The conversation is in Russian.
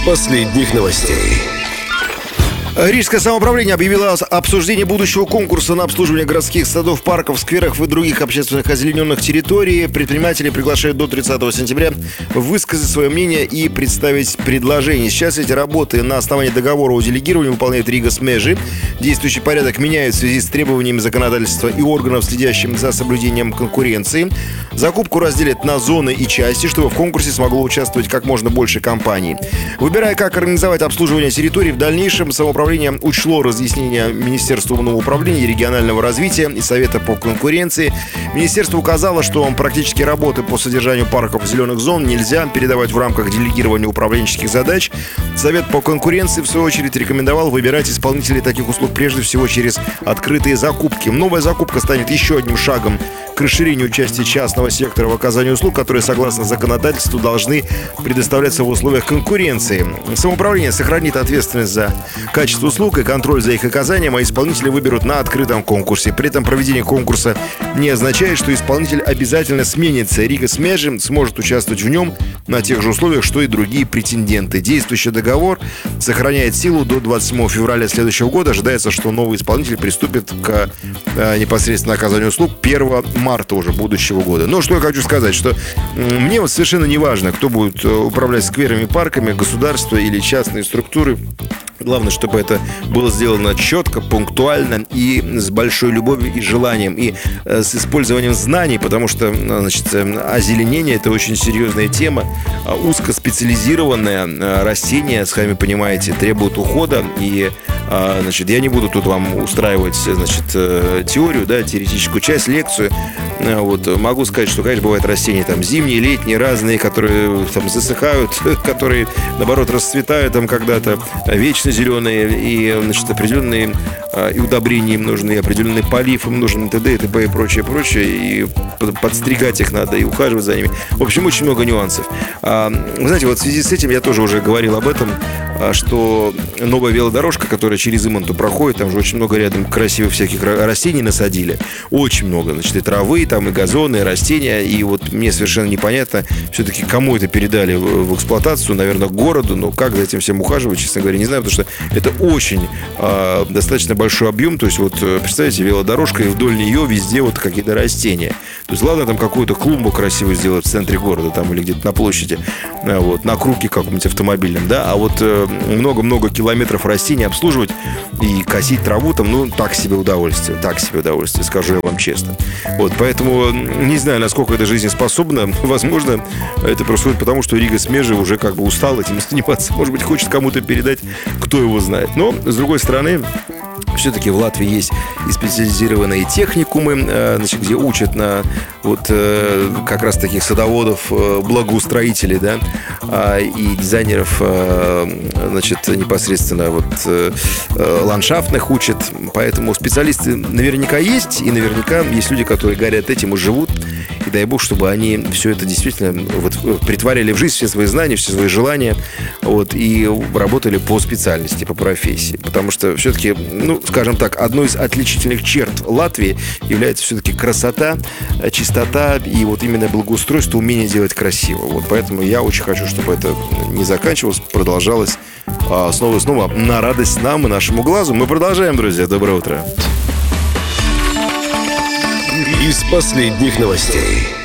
последних новостей. Рижское самоуправление объявило обсуждение будущего конкурса на обслуживание городских садов, парков, скверов и других общественных озелененных территорий. Предприниматели приглашают до 30 сентября высказать свое мнение и представить предложение. Сейчас эти работы на основании договора о делегировании выполняет Рига Смежи. Действующий порядок меняют в связи с требованиями законодательства и органов, следящим за соблюдением конкуренции. Закупку разделят на зоны и части, чтобы в конкурсе смогло участвовать как можно больше компаний. Выбирая, как организовать обслуживание территорий, в дальнейшем самоуправление учло разъяснения Министерства умного управления и регионального развития и Совета по конкуренции. Министерство указало, что практически работы по содержанию парков и зеленых зон нельзя передавать в рамках делегирования управленческих задач. Совет по конкуренции, в свою очередь, рекомендовал выбирать исполнителей таких услуг прежде всего через открытые закупки. Новая закупка станет еще одним шагом к расширению участия частного сектора в оказании услуг, которые, согласно законодательству, должны предоставляться в условиях конкуренции. Самоуправление сохранит ответственность за качество услуг и контроль за их оказанием, а исполнители выберут на открытом конкурсе. При этом проведение конкурса не означает, что исполнитель обязательно сменится. Рига Смежи сможет участвовать в нем на тех же условиях, что и другие претенденты. Действующий договор сохраняет силу до 27 февраля следующего года. Ожидается, что новый исполнитель приступит к непосредственно оказанию услуг 1 марта уже будущего года. Но что я хочу сказать, что мне вот совершенно не важно, кто будет управлять скверами, парками, государство или частные структуры. Главное, чтобы это было сделано четко, пунктуально и с большой любовью и желанием, и с использованием знаний, потому что, озеленение – это очень серьезная тема, узкоспециализированное растение, сами понимаете, требует ухода, и я не буду тут вам устраивать, теорию, теоретическую часть, лекцию. Могу сказать, что, конечно, бывают растения зимние, летние, разные, которые засыхают, которые, наоборот, расцветают когда-то, вечно зеленые, и, определенные и удобрения им нужны, и определенный полив им нужен, и т.д. и т.п. и прочее, и подстригать их надо, и ухаживать за ними. В общем, очень много нюансов. Вы знаете, в связи с этим я тоже уже говорил об этом, что новая велодорожка, которая через Иманту проходит, там же очень много рядом красивых всяких растений насадили. Очень много, и травы, и газоны, и растения. И мне совершенно непонятно, все-таки кому это передали в эксплуатацию, наверное, городу, но как за этим всем ухаживать, честно говоря, не знаю, потому что это очень достаточно большой объем. То есть, представьте, велодорожка, и вдоль нее везде какие-то растения. То есть, ладно, какую-то клумбу красивую сделать в центре города, или где-то на площади, на круге каком-нибудь автомобильном, а много-много километров растений обслуживать и косить траву так себе удовольствие, скажу я вам честно. Поэтому не знаю, насколько это жизнеспособно. Возможно, это происходит потому, что Рига Смежи уже устал этим заниматься. Может быть, хочет кому-то передать, кто его знает. Но, с другой стороны, все-таки в Латвии есть и специализированные техникумы, где учат на как раз таких садоводов, благоустроителей, и дизайнеров, непосредственно ландшафтных учат. Поэтому специалисты наверняка есть, и наверняка есть люди, которые горят этим и живут. И дай бог, чтобы они все это действительно притворяли в жизнь, все свои знания, все свои желания, и работали по специальности, по профессии. Потому что все-таки, скажем так, одной из отличительных черт Латвии является все-таки красота, чистота и именно благоустройство, умение делать красиво. Поэтому я очень хочу, чтобы это не заканчивалось, продолжалось снова и снова на радость нам и нашему глазу. Мы продолжаем, друзья. Доброе утро. Из последних новостей.